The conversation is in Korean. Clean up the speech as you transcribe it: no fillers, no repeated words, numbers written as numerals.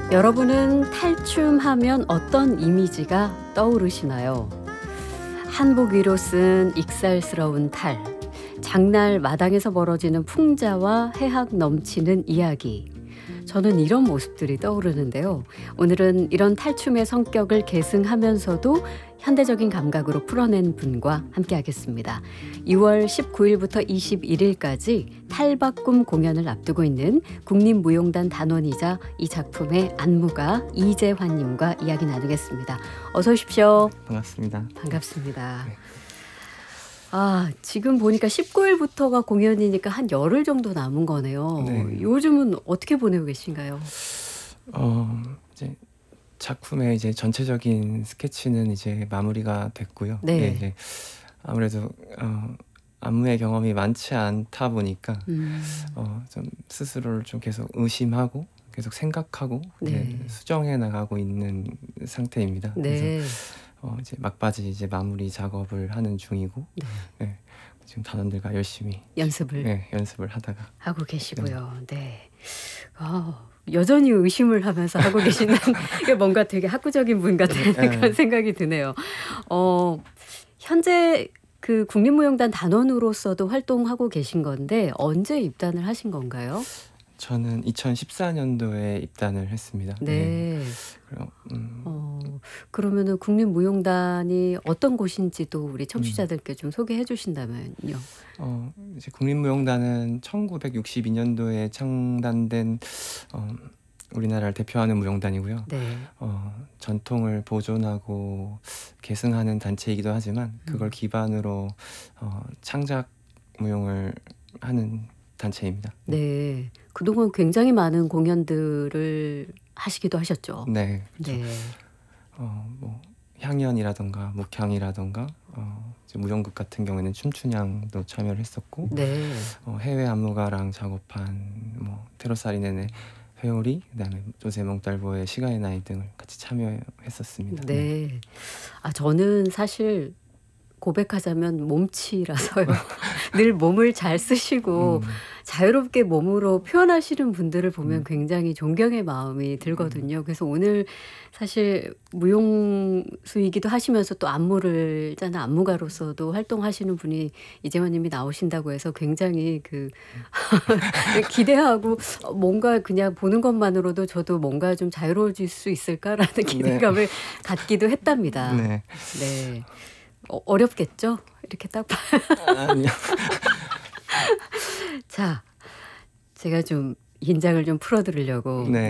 여러분은 탈춤하면 어떤 이미지가 떠오르시나요? 한복 위로 쓴 익살스러운 탈, 장날 마당에서 벌어지는 풍자와 해학 넘치는 이야기. 저는 이런 모습들이 떠오르는데요. 오늘은 이런 탈춤의 성격을 계승하면서도 현대적인 감각으로 풀어낸 분과 함께하겠습니다. 6월 19일부터 21일까지 탈바꿈 공연을 앞두고 있는 국립무용단 단원이자 이 작품의 안무가 이재환님과 이야기 나누겠습니다. 어서 오십시오. 반갑습니다. 반갑습니다. 네. 지금 보니까 19일부터가 공연이니까 한 열흘 정도 남은 거네요. 네. 요즘은 어떻게 보내고 계신가요? 이제 작품의 이제 전체적인 스케치는 이제 마무리가 됐고요. 네. 예, 이제 아무래도 안무의 경험이 많지 않다 보니까 좀 스스로를 좀 계속 의심하고 계속 생각하고 네. 수정해 나가고 있는 상태입니다. 그래서 네. 이제 막바지 이제 마무리 작업을 하는 중이고, 네, 지금 단원들과 열심히 연습을 연습을 하다가 하고 계시고요. 네. 여전히 의심을 하면서 하고 계시는 게 뭔가 되게 학구적인 분 같은 그런 생각이 드네요. 현재 그 국립무용단 단원으로서도 활동하고 계신 건데 언제 입단을 하신 건가요? 저는 2014년도에 입단을 했습니다. 네. 그럼 그러면은 국립무용단이 어떤 곳인지도 우리 청취자들께 좀 소개해 주신다면요. 이제 국립무용단은 1962년도에 창단된 우리나라를 대표하는 무용단이고요. 네. 전통을 보존하고 계승하는 단체이기도 하지만 그걸 기반으로 창작 무용을 하는 단체입니다. 네. 그동안 굉장히 많은 공연들을 하시기도 하셨죠. 네. 그렇죠. 네. 뭐 향연이라던가 목향이라던가 이제 무용극 같은 경우에는 춤춘향도 참여를 했었고, 네. 해외 안무가랑 작업한 뭐 테러사리네네 회오리, 그다음에 조세 몽달보의 시간의 나이 등을 같이 참여했었습니다. 네. 저는 사실 고백하자면 몸치라서요. 늘 몸을 잘 쓰시고 자유롭게 몸으로 표현하시는 분들을 보면 굉장히 존경의 마음이 들거든요. 그래서 오늘 사실 무용수이기도 하시면서 또 안무를 짜는 안무가로서도 활동하시는 분이 이재환 님이 나오신다고 해서 굉장히 기대하고 뭔가 그냥 보는 것만으로도 저도 뭔가 좀 자유로워질 수 있을까라는 기대감을 갖기도 했답니다. 네. 네. 어렵겠죠? 이렇게 딱 아니요. 자, 제가 좀 긴장을 좀 풀어드리려고 네.